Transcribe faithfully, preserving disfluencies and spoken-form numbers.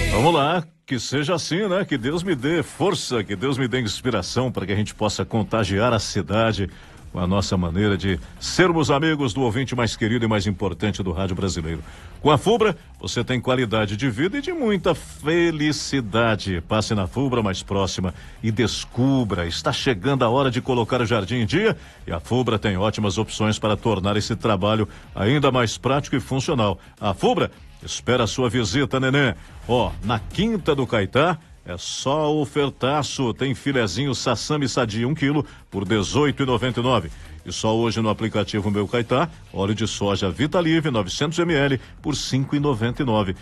Vamos lá, que seja assim, né? Que Deus me dê força, que Deus me dê inspiração para que a gente possa contagiar a cidade com a nossa maneira de sermos amigos do ouvinte mais querido e mais importante do rádio brasileiro. Com a Fubra, você tem qualidade de vida e de muita felicidade. Passe na Fubra mais próxima e descubra. Está chegando a hora de colocar o jardim em dia e a Fubra tem ótimas opções para tornar esse trabalho ainda mais prático e funcional. A Fubra espera a sua visita, neném. Ó, na Quinta do Caetá é só ofertaço. Tem filezinho Sassami Sadia um quilo por dezoito e noventa e nove. E só hoje no aplicativo Meu Caetá, óleo de soja Vitalive novecentos mililitros por cinco e noventa e nove.